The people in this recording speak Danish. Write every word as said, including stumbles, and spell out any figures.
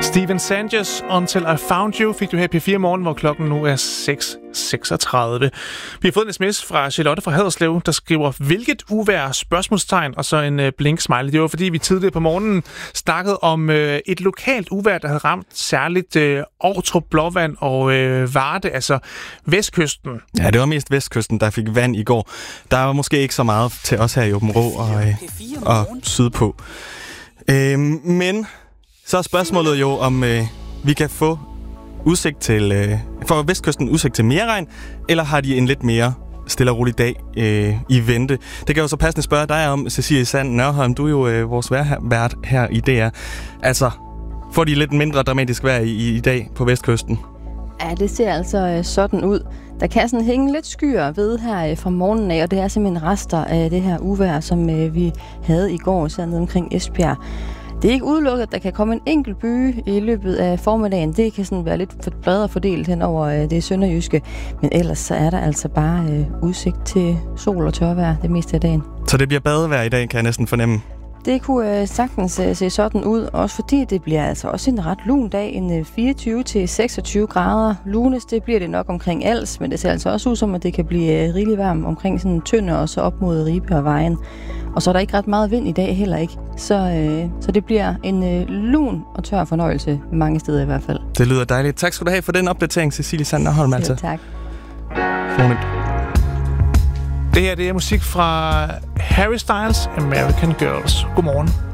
Steven Sanchez, Until I Found You, fik du her på P fire Morgen, hvor klokken nu er seks seksogtredive. Vi har fået en sms fra Charlotte fra Haderslev, der skriver, hvilket uvejr, spørgsmålstegn, og så en øh, blink-smiley. Det var fordi, vi tidligere på morgenen snakkede om øh, et lokalt uvejr, der havde ramt særligt øh, Ovtrup, Blåvand og øh, Varde, altså vestkysten. Ja, det var mest vestkysten, der fik vand i går. Der var måske ikke så meget til os her i Åben Rå og, øh, og sydpå. Øh, men så er spørgsmålet jo, om øh, vi kan få udsigt til, øh, for vestkysten udsigt til mere regn, eller har de en lidt mere stille og rolig dag øh, i vente? Det kan jo så passende spørge dig om, Cecilie Sand Nørholm. Du er jo øh, vores vært her i D R. Altså, får de lidt mindre dramatisk vejr i, i, i dag på vestkysten? Ja, det ser altså øh, sådan ud. Der kan sådan hænge lidt skyer ved her øh, fra morgenen af, og det er simpelthen rester af det her uvejr, som øh, vi havde i går, så nede omkring Esbjerg. Det er ikke udelukket, at der kan komme en enkelt by i løbet af formiddagen. Det kan sådan være lidt bredere fordelt hen over øh, det sønderjyske. Men ellers så er der altså bare øh, udsigt til sol og tørvejr det meste af dagen. Så det bliver badevejr i dag, kan jeg næsten fornemme? Det kunne øh, sagtens øh, se sådan ud, også fordi det bliver altså også en ret lun dag, en øh, fireogtyve til seksogtyve grader. Lunest, det bliver det nok omkring Als, men det ser altså også ud som, at det kan blive øh, rigelig varmt omkring sådan Tønder og så op mod Ribe og Vejen. Og så er der ikke ret meget vind i dag heller ikke, så, øh, så det bliver en øh, lun og tør fornøjelse mange steder i hvert fald. Det lyder dejligt. Tak skal du have for den opdatering, Cecilie Sand Nørholm. Altså. Ja, tak. Fornemt. Det her det er musik fra Harry Styles, American Girls. Godmorgen.